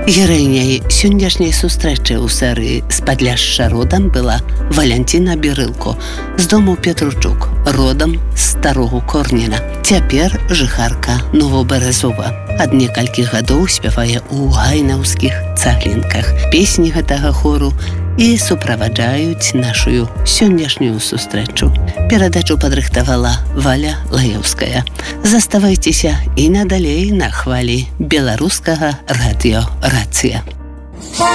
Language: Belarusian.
Героиняй сённяшняй сустрэчы ў серыі «З Падляшша родам» была Валянціна Бірылко з дому Петручук, родам з Старого Корніна. Цяпер жыхарка Новобярэзова. Ад некалькіх гадоў спявае ў гайнаўскіх цаглінках. Песні гэтага хору і суправаджаюць нашую сённяшнюю сустрэчу. Перадачу падрыхтавала Валя Лаеўская. Заставайцеся і надалей на хвалі беларускага радыё «Рацыя».